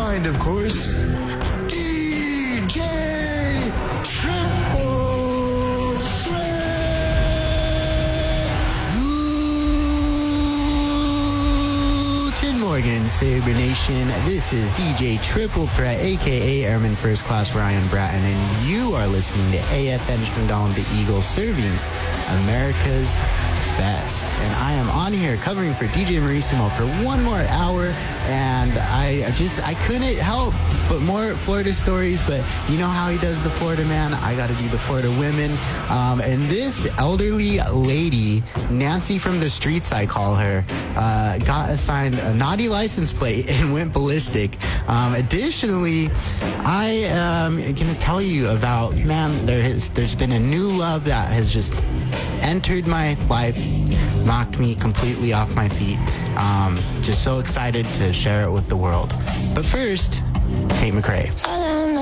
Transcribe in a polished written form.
mind, of course, DJ Triple Threat! Guten Morgen, Saber Nation. This is DJ Triple Threat, a.k.a. Airman First Class Ryan Bratton, and you are listening to AF Benjamin the Eagle, serving America's best. And I am on here covering for DJ Marissimo for one more hour, and I couldn't help but more Florida stories, but you know how he does the Florida man. I got to do the Florida women. And this elderly lady, Nancy from the streets, I call her, got assigned a naughty license plate and went ballistic. Additionally, I am going to tell you about, man, there's been a new love that has just entered my life, knocked me completely off my feet. Just so excited to share it with the world. But first, Tate McRae.